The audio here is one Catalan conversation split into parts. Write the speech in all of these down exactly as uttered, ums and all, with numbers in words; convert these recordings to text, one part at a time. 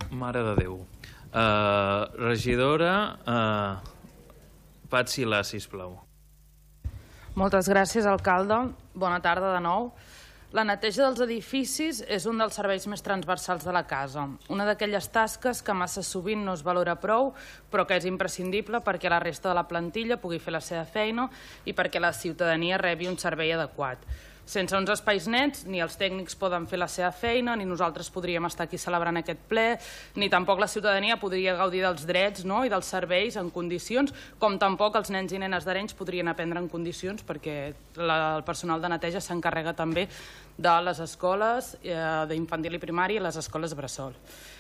Mare de Déu. Uh, regidora, uh, Pat Silà, sisplau. Moltes gràcies, alcalde. Bona tarda de nou. La neteja dels edificis és un dels serveis més transversals de la casa. Una d'aquelles tasques que massa sovint no es valora prou, però que és imprescindible perquè la resta de la plantilla pugui fer la seva feina i perquè la ciutadania rebi un servei adequat. Sense uns espais nets, ni els tècnics poden fer la seva feina, ni nosaltres podríem estar aquí celebrant aquest ple, ni tampoc la ciutadania podria gaudir dels drets no? i dels serveis en condicions, com tampoc els nens i nenes d'Arenys podrien aprendre en condicions, perquè la, el personal de neteja s'encarrega també de les escoles eh, d'infantil i primària i les escoles bressol.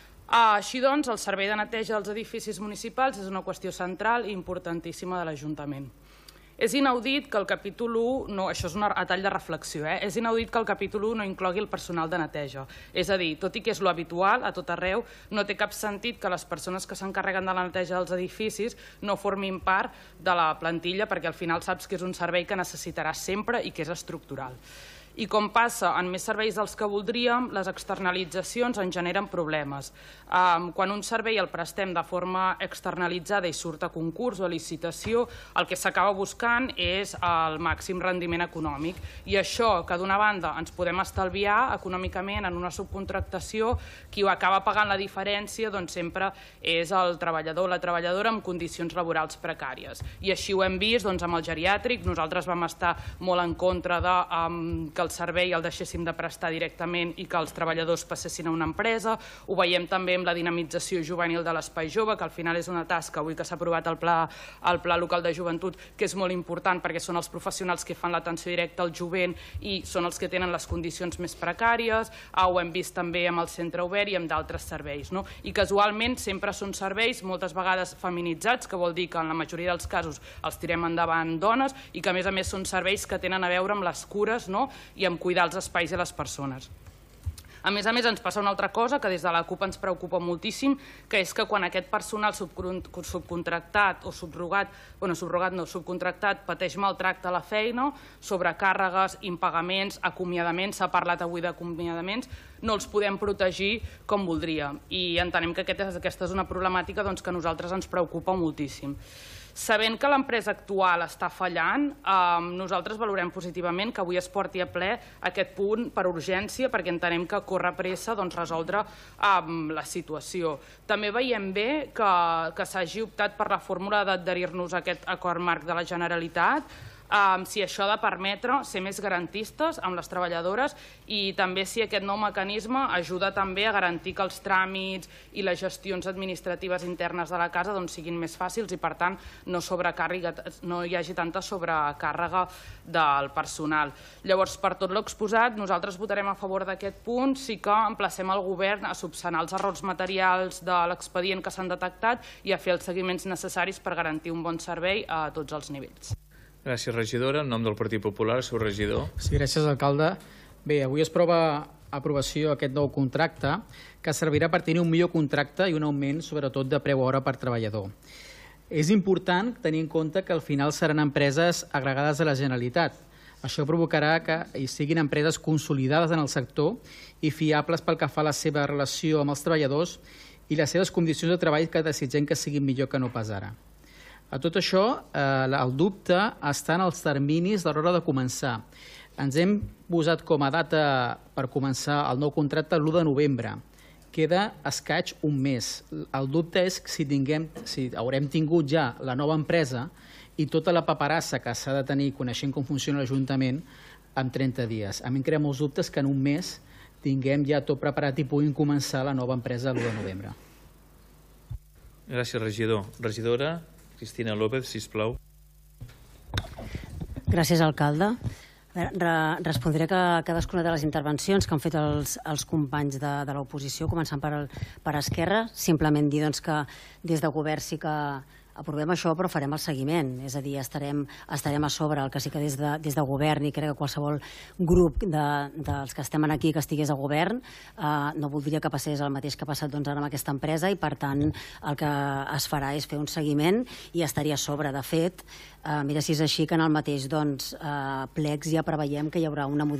Així doncs, el servei de neteja dels edificis municipals és una qüestió central i importantíssima de l'Ajuntament. És inaudit que el capítol u, no, això és un tall de reflexió, eh? és inaudit que el capítol u no inclogui el personal de neteja. És a dir, tot i que és lo habitual a tot arreu, no té cap sentit que les persones que s'encarreguen de la neteja dels edificis no formin part de la plantilla, perquè al final saps que és un servei que necessitaràs sempre i que és estructural. I com passa en més serveis dels que voldríem, les externalitzacions en generen problemes. Quan un servei el prestem de forma externalitzada i surt a concurs o a licitació, el que s'acaba buscant és el màxim rendiment econòmic. I això, que d'una banda ens podem estalviar econòmicament en una subcontractació, qui ho acaba pagant la diferència doncs sempre és el treballador o la treballadora amb condicions laborals precàries. I així ho hem vist doncs, amb el geriàtric. Nosaltres vam estar molt en contra de um, que el servei el deixéssim de prestar directament i que els treballadors passessin a una empresa. Ho veiem també amb la dinamització juvenil de l'espai jove, que al final és una tasca, avui que s'ha aprovat el pla, el pla local de joventut, que és molt important perquè són els professionals que fan l'atenció directa al jovent i són els que tenen les condicions més precàries. Ah, ho hem vist també amb el centre obert i amb d'altres serveis. No? I casualment sempre són serveis moltes vegades feminitzats, que vol dir que en la majoria dels casos els tirem endavant dones i que a més a més són serveis que tenen a veure amb les cures, no? I amb cuidar els espais i les persones. A més a més, ens passa una altra cosa que des de la CUP ens preocupa moltíssim, que és que quan aquest personal subcontractat o subrogat, bueno, subrogat no, subcontractat pateix maltracte a la feina, sobrecàrregues, impagaments, acomiadaments, s'ha parlat avui d'acomiadaments, no els podem protegir com voldríem. I entenem que aquesta és una problemàtica doncs, que a nosaltres ens preocupa moltíssim. Sabent que l'empresa actual està fallant, eh, nosaltres valorem positivament que avui es porti a ple aquest punt per urgència, perquè entenem que corre pressa doncs, resoldre eh, la situació. També veiem bé que, que s'hagi optat per la fórmula d'adherir-nos a aquest acord marc de la Generalitat, Um, si això ha de permetre ser més garantistes amb les treballadores i també si aquest nou mecanisme ajuda també a garantir que els tràmits i les gestions administratives internes de la casa doncs, siguin més fàcils i per tant no, no hi hagi tanta sobrecàrrega del personal. Llavors, per tot l'exposat, nosaltres votarem a favor d'aquest punt, sí que emplacem el govern a subsanar els errors materials de l'expedient que s'han detectat i a fer els seguiments necessaris per garantir un bon servei a tots els nivells. Gràcies, regidora. En nom del Partit Popular, el seu regidor. Sí, gràcies, alcalde. Bé, avui es prova aprovació aquest nou contracte que servirà per tenir un millor contracte i un augment, sobretot, de preu hora per treballador. És important tenir en compte que al final seran empreses agregades a la Generalitat. Això provocarà que hi siguin empreses consolidades en el sector i fiables pel que fa a la seva relació amb els treballadors i les seves condicions de treball que desitgem que siguin millor que no pas ara. A tot això, eh, el dubte està en els terminis de l'hora de començar. Ens hem posat com a data per començar el nou contracte l'u de novembre. Queda escaig un mes. El dubte és si, tinguem, si haurem tingut ja la nova empresa i tota la paperassa que s'ha de tenir coneixent com funciona l'Ajuntament en trenta dies. A mi em crea molts dubtes que en un mes tinguem ja tot preparat i puguin començar la nova empresa l'u de novembre. Gràcies, regidor. Regidora Cristina López, sisplau. Gràcies, alcalde. Respondré a cadascuna de les intervencions que han fet els, els companys de, de l'oposició, començant per, el, per Esquerra. Simplement dir doncs, que des de govern sí que aprovem això, però farem el seguiment. És a dir, estarem, estarem a sobre. El que sí que des de, des de govern, i crec que qualsevol grup de, dels que estem aquí que estigués a govern, eh, no voldria que passés el mateix que ha passat doncs, ara amb aquesta empresa i, per tant, el que es farà és fer un seguiment i estaria a sobre. De fet, eh, mira si és així que en el mateix doncs, eh, plecs ja preveiem que hi haurà una modificació